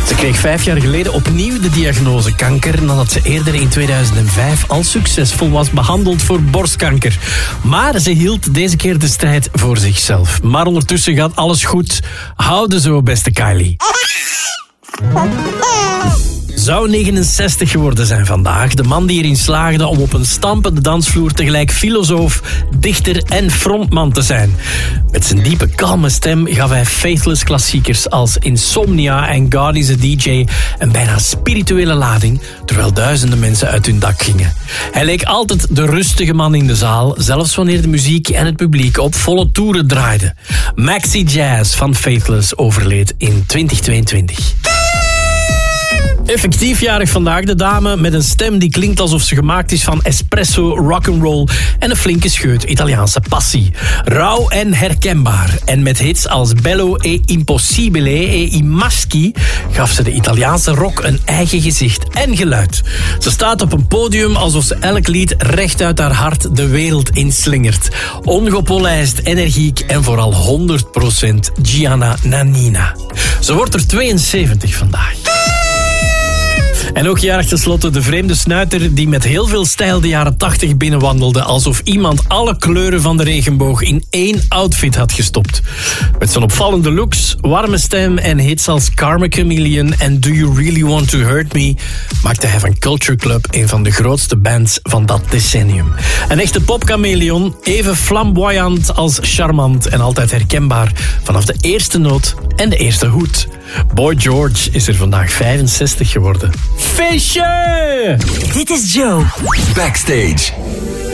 Ze kreeg 5 jaar geleden opnieuw de diagnose kanker, nadat ze eerder in 2005 al succesvol was behandeld voor borstkanker. Maar ze hield deze keer de strijd voor zichzelf. Maar ondertussen gaat alles goed. Houden zo, beste Kylie. Zou 69 geworden zijn vandaag. De man die erin slaagde om op een stampende dansvloer tegelijk filosoof, dichter en frontman te zijn. Met zijn diepe, kalme stem gaf hij faithless klassiekers als Insomnia en God is a DJ een bijna spirituele lading, terwijl duizenden mensen uit hun dak gingen. Hij leek altijd de rustige man in de zaal, zelfs wanneer de muziek en het publiek op volle toeren draaiden. Maxi Jazz van Faithless overleed in 2022. Effectief jarig vandaag de dame met een stem die klinkt alsof ze gemaakt is van espresso, rock'n'roll en een flinke scheut Italiaanse passie. Rauw en herkenbaar. En met hits als Bello e Impossibile e I Maschi gaf ze de Italiaanse rock een eigen gezicht en geluid. Ze staat op een podium alsof ze elk lied recht uit haar hart de wereld inslingert. Ongepolijst, energiek en vooral 100% Gianna Nannina. Ze wordt er 72 vandaag. En ook jarig tenslotte de vreemde snuiter die met heel veel stijl de jaren 80 binnenwandelde, alsof iemand alle kleuren van de regenboog in één outfit had gestopt. Met zijn opvallende looks, warme stem en hits als Karma Chameleon en Do You Really Want To Hurt Me maakte hij van Culture Club een van de grootste bands van dat decennium. Een echte popchameleon, even flamboyant als charmant en altijd herkenbaar vanaf de eerste noot en de eerste hoed. Boy George is er vandaag 65 geworden. Feestje! Dit is Joe. Backstage.